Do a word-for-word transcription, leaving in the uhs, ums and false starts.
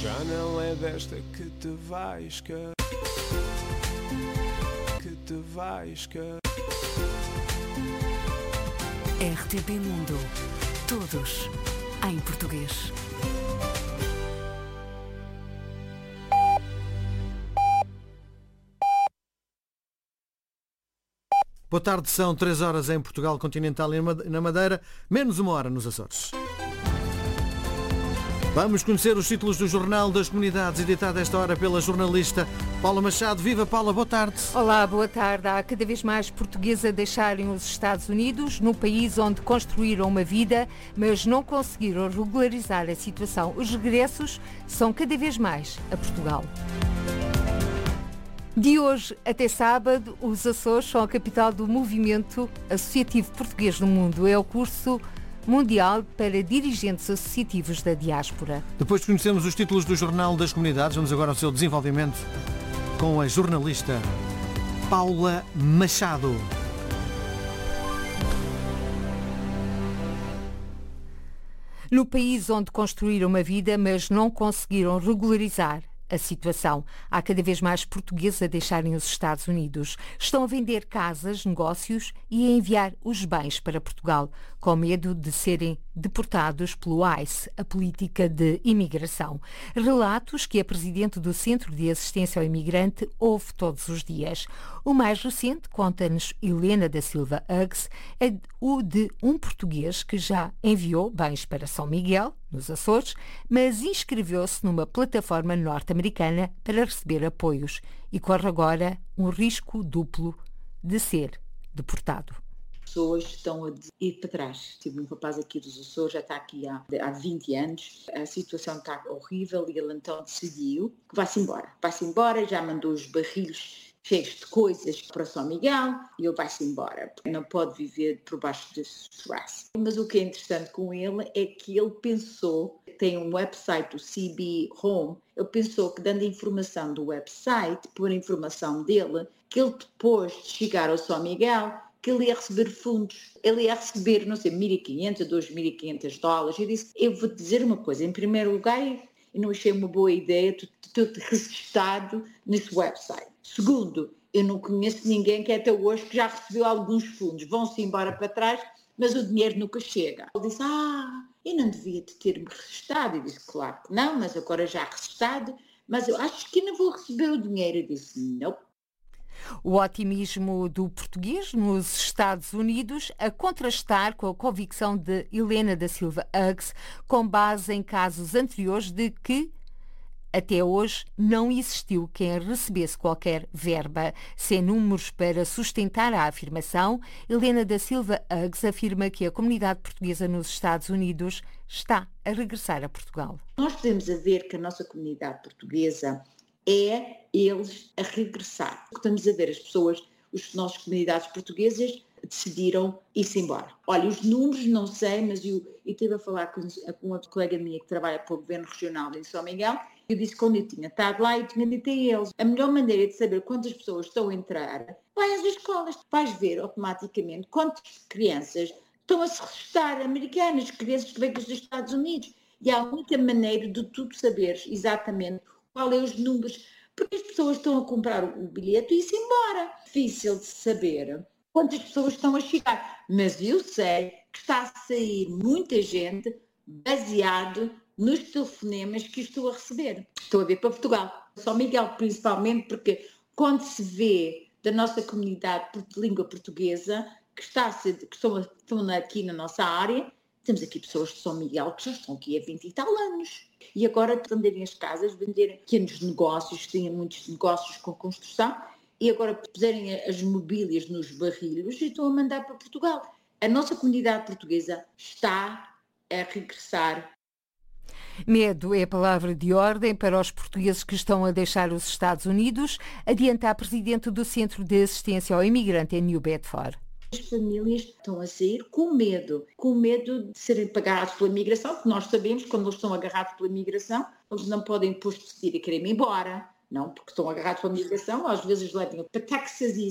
Já não é desta que te vais, que, que te vais, que... R T P Mundo. Todos em português. Boa tarde, são três horas em Portugal Continental e na Madeira, menos uma hora nos Açores. Vamos conhecer os títulos do Jornal das Comunidades, editado esta hora pela jornalista Paula Machado. Viva, Paula, boa tarde. Olá, boa tarde. Há cada vez mais portugueses a deixarem os Estados Unidos, no país onde construíram uma vida, mas não conseguiram regularizar a situação. Os regressos são cada vez mais a Portugal. De hoje até sábado, os Açores são a capital do movimento associativo português no mundo. É o curso mundial para dirigentes associativos da diáspora. Depois de conhecermos os títulos do Jornal das Comunidades, vamos agora ao seu desenvolvimento com a jornalista Paula Machado. No país onde construíram uma vida, mas não conseguiram regularizar a situação. Há cada vez mais portugueses a deixarem os Estados Unidos. Estão a vender casas, negócios e a enviar os bens para Portugal, com medo de serem deportados pelo ICE, a política de imigração. Relatos que a presidente do Centro de Assistência ao Imigrante ouve todos os dias. O mais recente, conta-nos Helena da Silva Uggs, é o de um português que já enviou bens para São Miguel, nos Açores, mas inscreveu-se numa plataforma norte-americana para receber apoios e corre agora um risco duplo de ser deportado. Pessoas estão a ir para trás. Tive um rapaz aqui dos Açores, já está aqui há, há vinte anos, a situação está horrível e ele então decidiu que vai-se embora. Vai-se embora, já mandou os barris cheios de coisas para São Miguel e ele vai-se embora, porque não pode viver por baixo desse stress. Mas o que é interessante com ele é que ele pensou, tem um website, o C B Home, ele pensou que dando a informação do website, por informação dele, que ele depois de chegar ao São Miguel, que ele ia receber fundos, ele ia receber, não sei, mil e quinhentos, dois mil e quinhentos dólares. Eu disse, eu vou-te dizer uma coisa, em primeiro lugar, eu não achei uma boa ideia tu ter registrado nesse website. Segundo, eu não conheço ninguém que até hoje que já recebeu alguns fundos, vão-se embora para trás, mas o dinheiro nunca chega. Ele disse, ah, eu não devia ter-me registrado. Eu disse, claro que não, mas agora já registrado, mas eu acho que não vou receber o dinheiro. Eu disse, não. O otimismo do português nos Estados Unidos a contrastar com a convicção de Helena da Silva Uggs, com base em casos anteriores de que até hoje não existiu quem recebesse qualquer verba. Sem números para sustentar a afirmação, Helena da Silva Uggs afirma que a comunidade portuguesa nos Estados Unidos está a regressar a Portugal. Nós podemos ver que a nossa comunidade portuguesa é eles a regressar. Estamos a ver as pessoas, as nossas comunidades portuguesas decidiram ir-se embora. Olha, os números não sei, mas eu, eu estive a falar com, com uma colega minha que trabalha para o Governo Regional em São Miguel. Eu disse que quando eu tinha estado lá, eu tinha dito a eles, a melhor maneira de saber quantas pessoas estão a entrar, vai às escolas. Vais ver automaticamente quantas crianças estão a se registrar, americanas, crianças que vêm dos Estados Unidos. E há muita maneira de tu saberes exatamente qual é os números, porque as pessoas estão a comprar o bilhete e ir-se embora. Difícil de saber quantas pessoas estão a chegar, mas eu sei que está a sair muita gente baseado nos telefonemas que estou a receber. Estou a ver para Portugal, São Miguel principalmente, porque quando se vê da nossa comunidade de língua portuguesa, que, está a ser, que estão, estão aqui na nossa área, temos aqui pessoas de São Miguel que já estão aqui há vinte e tal anos. E agora venderem as casas, venderem pequenos negócios, têm muitos negócios com construção, e agora puserem as mobílias nos barrilhos e estão a mandar para Portugal. A nossa comunidade portuguesa está a regressar. Medo é a palavra de ordem para os portugueses que estão a deixar os Estados Unidos, adianta a presidente do Centro de Assistência ao Imigrante em New Bedford. As famílias estão a sair com medo, com medo de serem pagados pela imigração, porque nós sabemos que quando eles estão agarrados pela imigração, eles não podem depois decidir a querer ir embora, não, porque estão agarrados pela imigração, às vezes levam para Texas e